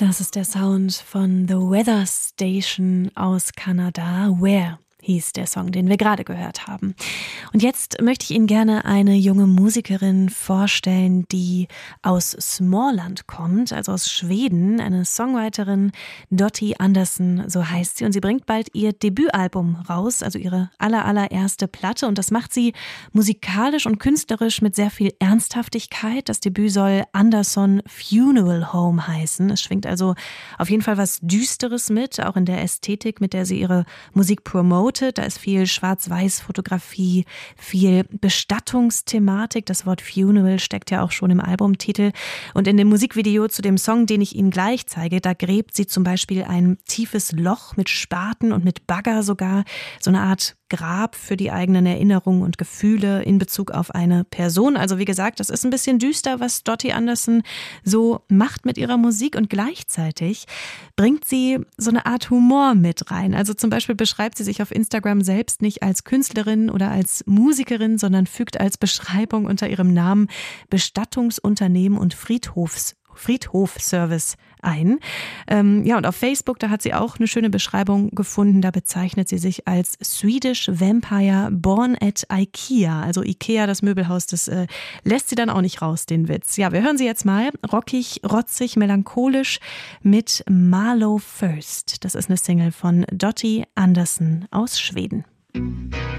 Das ist der Sound von The Weather Station aus Kanada. Where hieß der Song, den wir gerade gehört haben. Und jetzt möchte ich Ihnen gerne eine junge Musikerin vorstellen, die aus Småland kommt, also aus Schweden. Eine Songwriterin, Dottie Andersson, so heißt sie. Und sie bringt bald ihr Debütalbum raus, also ihre allererste Platte. Und das macht sie musikalisch und künstlerisch mit sehr viel Ernsthaftigkeit. Das Debüt soll Andersson Funeral Home heißen. Es schwingt also auf jeden Fall was Düsteres mit, auch in der Ästhetik, mit der sie ihre Musik promotet. Da ist viel Schwarz-Weiß-Fotografie, viel Bestattungsthematik. Das Wort Funeral steckt ja auch schon im Albumtitel. Und in dem Musikvideo zu dem Song, den ich Ihnen gleich zeige, da gräbt sie zum Beispiel ein tiefes Loch mit Spaten und mit Bagger sogar. So eine Art Grab für die eigenen Erinnerungen und Gefühle in Bezug auf eine Person. Also wie gesagt, das ist ein bisschen düster, was Dottie Andersson so macht mit ihrer Musik, und gleichzeitig bringt sie so eine Art Humor mit rein. Also zum Beispiel beschreibt sie sich auf Instagram selbst nicht als Künstlerin oder als Musikerin, sondern fügt als Beschreibung unter ihrem Namen Bestattungsunternehmen und Friedhofservice ein. Und auf Facebook, da hat sie auch eine schöne Beschreibung gefunden. Da bezeichnet sie sich als Swedish Vampire born at IKEA. Also IKEA, das Möbelhaus, das lässt sie dann auch nicht raus, den Witz. Ja, wir hören sie jetzt mal. Rockig, rotzig, melancholisch mit Marlow First. Das ist eine Single von Dottie Andersson aus Schweden.